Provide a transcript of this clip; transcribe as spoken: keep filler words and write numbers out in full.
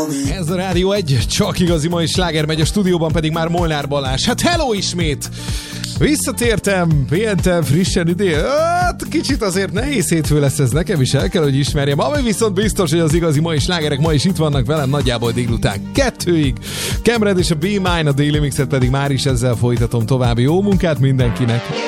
Ez a Rádió egy, csak igazi mai sláger megy, a stúdióban pedig már Molnár Balázs. Hát hello ismét! Visszatértem, pihentem frissen idén. Hát kicsit azért nehéz hétfő lesz ez nekem is, el kell, hogy ismerjem. Ami viszont biztos, hogy az igazi mai slágerek ma is itt vannak velem nagyjából délután kettőig. Cameron és a Be Mine, a Daily Mixet pedig már is ezzel folytatom tovább. Jó munkát mindenkinek!